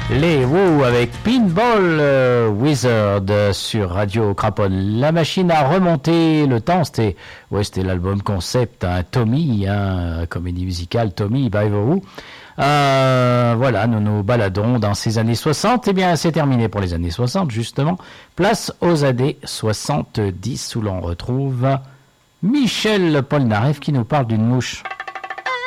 Les Who avec Pinball Wizard sur Radio Craponne. La machine à remonter le temps, c'était l'album concept, Tommy, comédie musicale Tommy by The Who. Voilà, nous nous baladons dans ces années 60. Eh bien, c'est terminé pour les années 60, justement. Place aux années 70, où l'on retrouve Michel Polnareff qui nous parle d'une mouche.